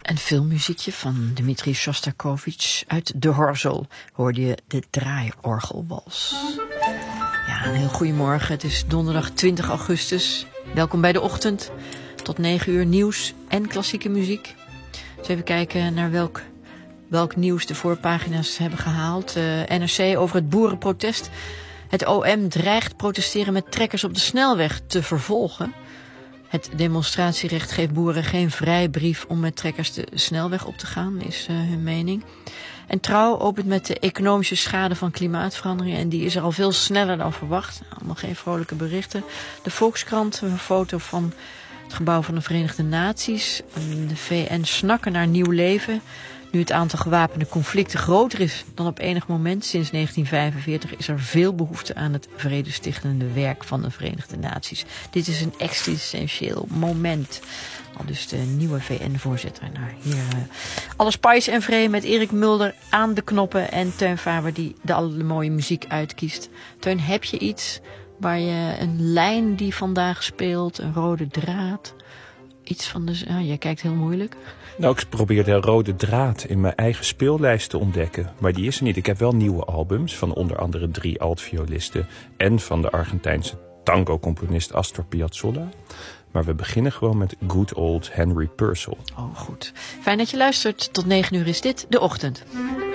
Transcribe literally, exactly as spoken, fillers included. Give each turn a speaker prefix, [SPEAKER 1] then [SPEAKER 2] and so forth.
[SPEAKER 1] Een filmmuziekje van Dmitri Shostakovich uit De Horzel hoorde je de draaiorgelwals. Ja, een heel goedemorgen. Het is donderdag twintig augustus. Welkom bij De Ochtend. Tot negen uur nieuws en klassieke muziek. Dus even kijken naar welk, welk nieuws de voorpagina's hebben gehaald. Uh, N R C over het boerenprotest. Het O M dreigt protesteren met trekkers op de snelweg te vervolgen. Het demonstratierecht geeft boeren geen vrijbrief om met trekkers de snelweg op te gaan, is uh, hun mening. En Trouw opent met de economische schade van klimaatverandering. En die is er al veel sneller dan verwacht. Allemaal geen vrolijke berichten. De Volkskrant, een foto van het gebouw van de Verenigde Naties. De V N snakken naar nieuw leven. Nu het aantal gewapende conflicten groter is dan op enig moment sinds negentien vijfenveertig... is er veel behoefte aan het vredestichtende werk van de Verenigde Naties. Dit is een existentieel moment. Al dus de nieuwe V N-voorzitter. Nou, hier uh, alle Spice en Vree met Erik Mulder aan de knoppen. En Teun Faber die de alle mooie muziek uitkiest. Teun, heb je iets waar je een lijn die vandaag speelt, een rode draad? Iets van de... Ah, jij kijkt heel moeilijk.
[SPEAKER 2] Nou, ik probeer de rode draad in mijn eigen speellijst te ontdekken. Maar die is er niet. Ik heb wel nieuwe albums van onder andere drie altviolisten en van de Argentijnse tango-componist Astor Piazzolla. Maar we beginnen gewoon met good old Henry Purcell.
[SPEAKER 1] Oh, goed. Fijn dat je luistert. Tot negen uur is dit De Ochtend.